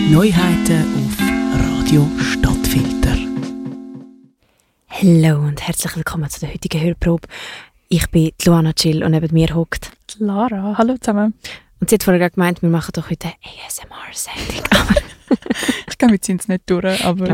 Neuheiten auf Radio Stadtfilter. Hallo und herzlich willkommen zu der heutigen Hörprobe. Ich bin Luana Chill und neben mir hockt Lara. Hallo zusammen. Und sie hat vorher gemeint, wir machen doch heute eine ASMR-Sendung. Ich glaube, wir ziehen es nicht durch, aber...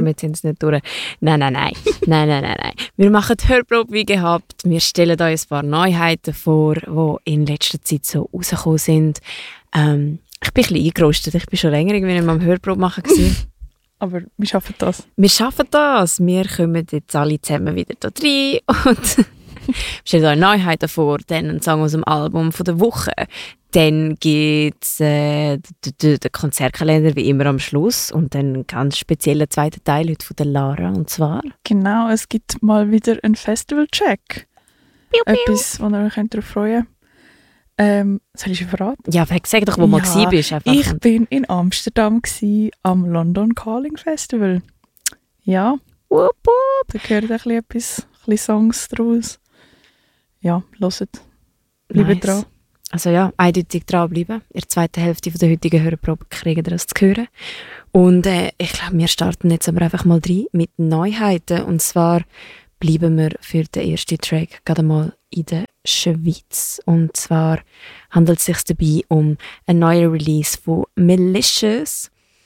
Nein. Wir machen die Hörprobe wie gehabt. Wir stellen euch ein paar Neuheiten vor, die in letzter Zeit so rausgekommen sind. Ich bin ein bisschen eingerostet. Ich bin schon länger irgendwie nicht mehr am Hörprobe machen gewesen. Aber wir schaffen das. Wir schaffen das. Wir kommen jetzt alle zusammen wieder da rein und stellen euch Neuheiten vor. Dann einen Song aus dem Album von der Woche. Dann gibt es den Konzertkalender wie immer am Schluss und dann einen ganz speziellen zweiten Teil heute von der Lara, und zwar... Genau, es gibt mal wieder einen Festival-Check. Etwas, wo ihr euch darauf freuen könnt. Soll ich schon verraten? Ja, sag doch, wo du mal bist. Ich bin in Amsterdam am London Calling Festival. Ja, Wupp, wupp. da gehört ein bisschen Songs draus. Ja, hört. Bleibt dran. Also ja, eindeutig dranbleiben. In der zweiten Hälfte von der heutigen Hörprobe kriegen ihr das zu hören. Und ich glaube, wir starten jetzt aber einfach mal rein mit Neuheiten. Und zwar bleiben wir für den ersten Track gerade mal in der Schweiz. Und zwar handelt es sich dabei um einen neuen Release von Malicious.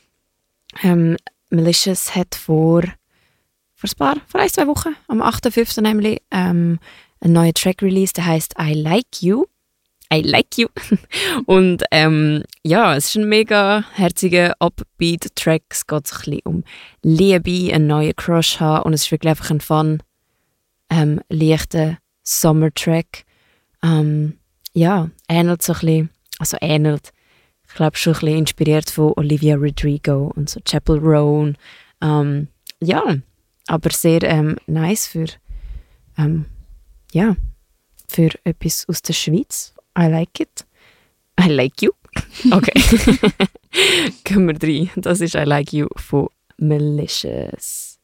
Malicious hat vor 1-2 Wochen, am 8.5. nämlich, einen neuen Track release, der heisst I Like You. I Like You. Und ja, es ist ein mega herziger Upbeat-Track. Es geht so ein bisschen um Liebe, einen neuen Crush haben und es ist wirklich einfach ein fun, leichter Summer-Track. Ja, ähnelt so ein bisschen, ich glaube schon ein bisschen inspiriert von Olivia Rodrigo und so Chappell Roan. Ja, aber sehr nice für etwas aus der Schweiz. I like it. I like you. Okay. Gehen wir rein. Das ist I Like You von Malicious.